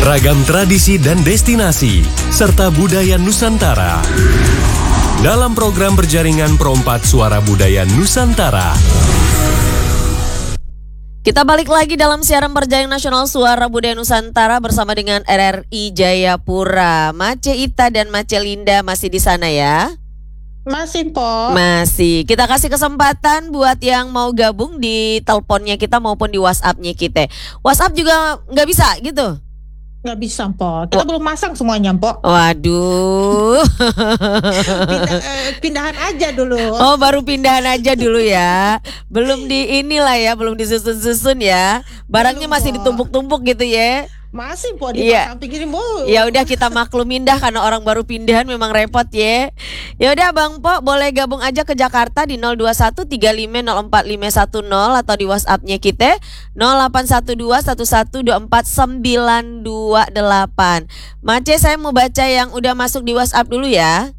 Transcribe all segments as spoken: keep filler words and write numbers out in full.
Ragam tradisi dan destinasi, serta budaya Nusantara. Dalam program berjaringan Perompak Suara Budaya Nusantara. Kita balik lagi dalam siaran Perjaringan Nasional Suara Budaya Nusantara bersama dengan R R I Jayapura. Mace Ita dan Mace Linda masih di sana ya? Masih, Po. Masih. Kita kasih kesempatan buat yang mau gabung di teleponnya kita maupun di WhatsApp-nya kita. WhatsApp juga nggak bisa gitu? Nggak bisa, Po. Kita oh. belum masang semuanya, Po. Waduh. Pindah, eh, pindahan aja dulu. Oh, baru pindahan aja dulu ya. Belum di inilah ya, belum disusun-susun ya. Barangnya belum, masih ditumpuk-tumpuk gitu ya. Masih, Po, di iya. samping ini, Bu. Ya udah, kita maklumin dah karena orang baru pindahan memang repot ya. Ya udah Bang Po, boleh gabung aja ke Jakarta di nol dua satu tiga lima nol empat lima satu nol atau di WhatsApp-nya kita nol delapan satu dua satu satu dua empat sembilan dua delapan. Mace, saya mau baca yang udah masuk di WhatsApp dulu ya.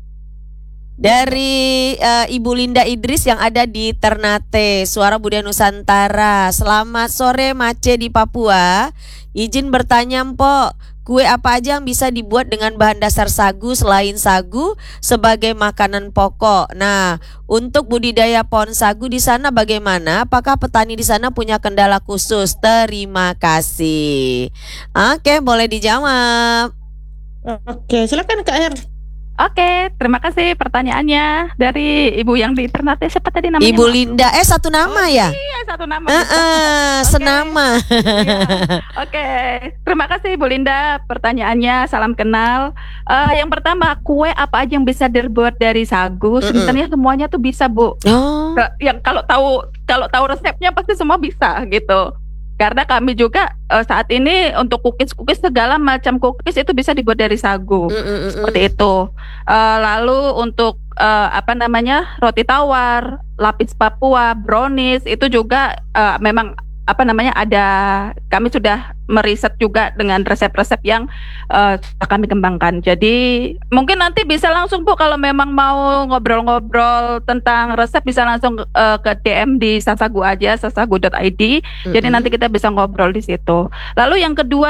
Dari uh, Ibu Linda Idris yang ada di Ternate, Suara Budaya Nusantara. Selamat sore Mace di Papua. Izin bertanya Mpok, kue apa aja yang bisa dibuat dengan bahan dasar sagu selain sagu sebagai makanan pokok? Nah, untuk budidaya pohon sagu di sana bagaimana? Apakah petani di sana punya kendala khusus? Terima kasih. Oke, boleh dijawab. Oke, silakan Kak Er. Oke, terima kasih pertanyaannya dari Ibu yang di Ternate. Siapa tadi namanya? Ibu Linda. Eh, satu nama oh, ya? Iya, satu nama. Uh, uh, senama. Iya. Oke, terima kasih Ibu Linda pertanyaannya. Salam kenal. Uh, yang pertama, kue apa aja yang bisa dibuat dari sagu? Sebenarnya semuanya tuh bisa, Bu. Oh. Yang kalau tahu kalau tahu resepnya pasti semua bisa gitu. Karena kami juga uh, saat ini untuk cookies-cookies segala macam cookies itu bisa dibuat dari sagu, mm, mm, mm. seperti itu. Uh, lalu untuk uh, apa namanya roti tawar, lapis Papua, brownies itu juga uh, memang apa namanya ada. Kami sudah meriset juga dengan resep-resep yang uh, kami kembangkan. Jadi mungkin nanti bisa langsung Bu kalau memang mau ngobrol-ngobrol tentang resep bisa langsung uh, ke D M di Sasagu aja, sasagu dot i d. Mm-hmm. Jadi nanti kita bisa ngobrol di situ. Lalu yang kedua